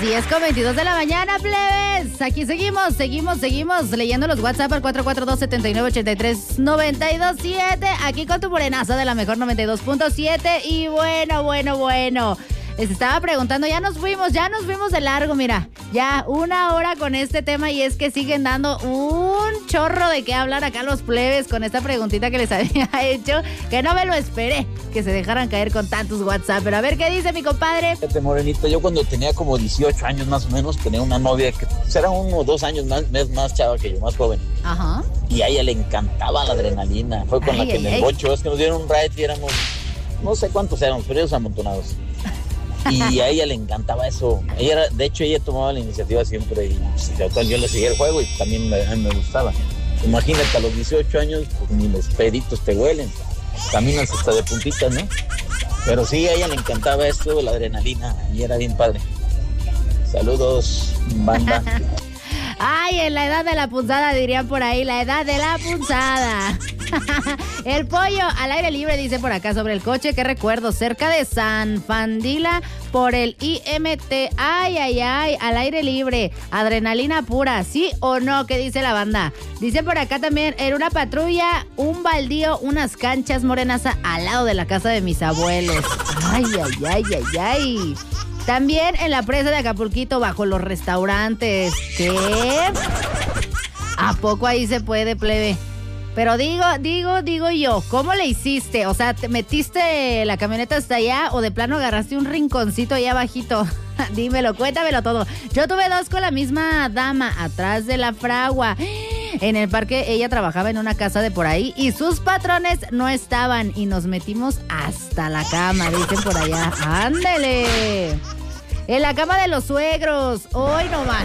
10:22 de la mañana, plebes. Aquí seguimos leyendo los WhatsApp al 442-7983-927. Aquí con tu morenaza de la mejor 92.7. Y bueno. Les estaba preguntando, ya nos fuimos de largo, mira. Ya 1 hora con este tema y es que siguen dando un chorro de qué hablar acá los plebes con esta preguntita que les había hecho, que no me lo esperé, que se dejaran caer con tantos WhatsApp. Pero a ver qué dice mi compadre. Fíjate, morenito, yo cuando tenía como 18 años más o menos, tenía una novia que era 1 o 2 años más chava que yo, más joven. Ajá. Y a ella le encantaba la adrenalina. Fue con la que en el bocho, es que nos dieron un ride y éramos, no sé cuántos éramos, pero ellos amontonados. Y a ella le encantaba eso. De hecho, ella tomaba la iniciativa siempre y yo le seguía el juego y también a mí me gustaba. Imagínate, a los 18 años, pues ni los peditos te huelen. Caminas hasta de puntitas, ¿no? Pero sí, a ella le encantaba esto, la adrenalina, y era bien padre. Saludos, banda. Ay, en la edad de la punzada, dirían por ahí, la edad de la punzada. El pollo al aire libre, dice por acá sobre el coche, qué recuerdo, cerca de San Fandila por el IMT. Ay, al aire libre, adrenalina pura, ¿sí o no? ¿Qué dice la banda? Dice por acá también, en una patrulla, un baldío, unas canchas, morenaza, al lado de la casa de mis abuelos. Ay. También en la presa de Acapulquito, bajo los restaurantes. ¿Qué? ¿A poco ahí se puede, plebe? Pero digo yo, ¿cómo le hiciste? O sea, ¿te metiste la camioneta hasta allá o de plano agarraste un rinconcito allá abajito? Dímelo, cuéntamelo todo. Yo tuve 2 con la misma dama, atrás de la fragua. En el parque ella trabajaba en una casa de por ahí y sus patrones no estaban y nos metimos hasta la cama, dicen por allá. ¡Ándele! En la cama de los suegros. Hoy nomás.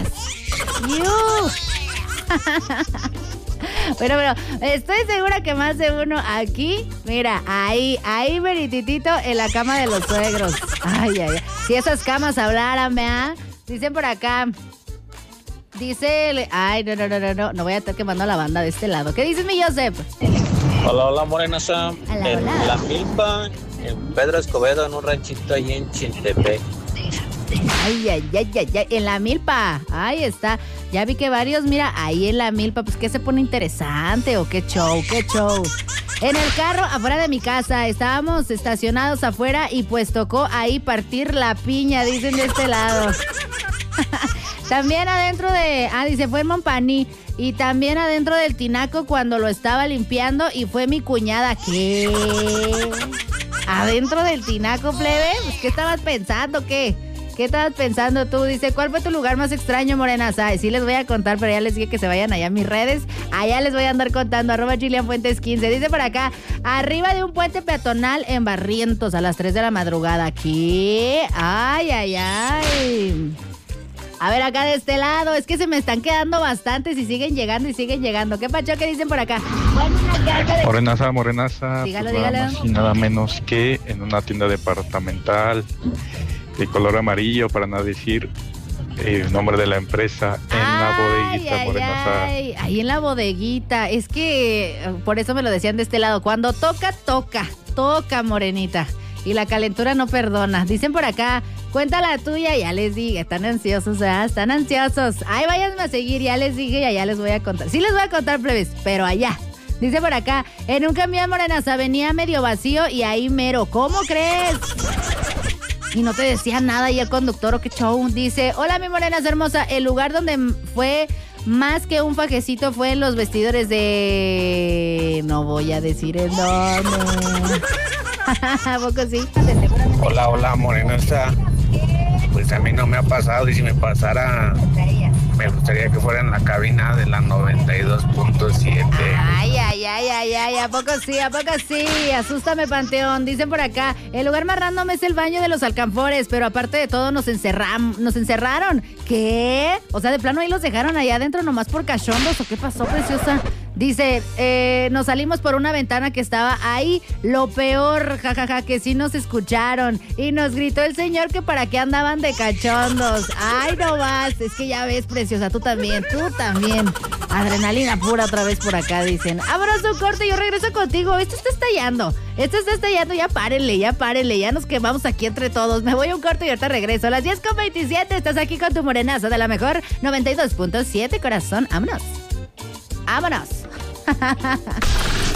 Pero estoy segura que más de uno aquí, mira, ahí verititito en la cama de los suegros. Ay. Si esas camas hablaran, ¿verdad? Dicen por acá. Dice, ay, no voy a estar quemando a la banda de este lado. ¿Qué dices, mi Joseph? Hola, morenaza. Hola. En La Milpa, en Pedro Escobedo, en un ranchito ahí en Chiltepec. Ay, en La Milpa. Ahí está. Ya vi que varios, mira, ahí en La Milpa, pues ¿qué se pone interesante o qué show? En el carro afuera de mi casa, estábamos estacionados afuera y pues tocó ahí partir la piña, dicen de este lado. También adentro dice, fue en Montpaní. Y también adentro del tinaco cuando lo estaba limpiando y fue mi cuñada. ¿Qué? ¿Adentro del tinaco, plebe? Pues, ¿qué estabas pensando, qué? ¿Qué estabas pensando tú? Dice, ¿cuál fue tu lugar más extraño, morenaza? Sí les voy a contar, pero ya les dije que se vayan allá a mis redes. Allá les voy a andar contando, @ChilianFuentes15. Dice por acá, arriba de un puente peatonal en Barrientos a las 3 de la madrugada. ¿Qué? Ay. A ver, acá de este lado, es que se me están quedando bastantes y siguen llegando. ¿Qué pacho que dicen por acá? Morenaza. Dígalo. Nada más y nada menos que en una tienda departamental de color amarillo, para no decir el nombre de la empresa, en la bodeguita, morenaza. Ahí en la bodeguita. Es que por eso me lo decían de este lado. Cuando toca, morenita. Y la calentura no perdona. Dicen por acá, cuenta la tuya, ya les dije. Están ansiosos, ¿verdad? Están ansiosos. Ay, váyanme a seguir, ya les dije y allá les voy a contar. Sí les voy a contar, plebes, pero allá. Dice por acá, en un camión, morenaza, venía medio vacío y ahí mero. ¿Cómo crees? Y no te decía nada y el conductor, ¿o qué show? Dice, hola, mi morenaza hermosa, el lugar donde fue más que un fajecito fue en los vestidores de... No voy a decir el nombre. ¿A poco sí? Hola, morenaza. Pues a mí no me ha pasado y si me pasara, me gustaría que fuera en la cabina de la 92.7. Ay, ¿a poco sí? Asústame, Panteón. Dicen por acá, el lugar más random es el baño de los alcanfores, pero aparte de todo nos encerraron. ¿Qué? O sea, de plano ahí los dejaron allá adentro nomás por cachondos, ¿o qué pasó, preciosa? Dice, nos salimos por una ventana que estaba ahí. Lo peor, jajaja, que sí nos escucharon. Y nos gritó el señor que para qué andaban de cachondos. Ay, no vas. Es que ya ves, preciosa, tú también. Adrenalina pura otra vez por acá, dicen. Abrazo, corte, yo regreso contigo. Esto está estallando. Ya párenle, ya nos quemamos aquí entre todos. Me voy a un corte y ahorita regreso. A las 10:27 estás aquí con tu morenazo de la mejor 92.7, corazón. Vámonos.